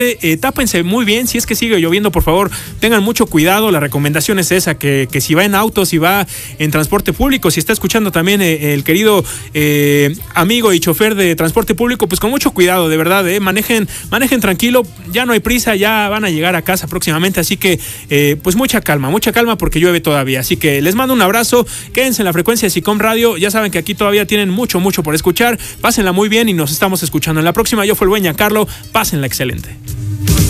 tápense muy bien. Si es que sigue lloviendo, por favor, tengan mucho cuidado. La recomendación es esa, que si va en auto, si va en transporte público, si está escuchando también el querido amigo y chofer de transporte público, pues con mucho cuidado, de verdad, manejen tranquilo, ya no hay prisa, ya van a llegar a casa próximamente, así que pues mucha calma porque llueve todavía. Así que les mando un abrazo, quédense en la frecuencia de SICOM Radio, ya saben que aquí todavía tienen mucho por escuchar, pásenla muy bien y nos estamos escuchando en la próxima. Yo fui el buen Giancarlo, pásenla excelente.